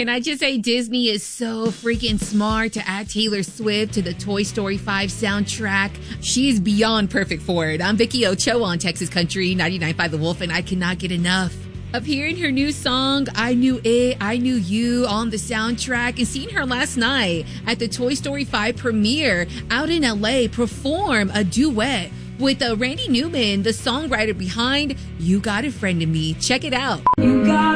Can I just say Disney is so freaking smart to add Taylor Swift to the Toy Story 5 soundtrack. She's beyond perfect for it. I'm Vicky Ochoa on Texas Country 99.5 The Wolf, and I cannot get enough of hearing her new song, I Knew It, I Knew You, on the soundtrack, and seeing her last night at the Toy Story 5 premiere out in LA perform a duet with Randy Newman, the songwriter behind You Got a Friend in Me. Check it out. You got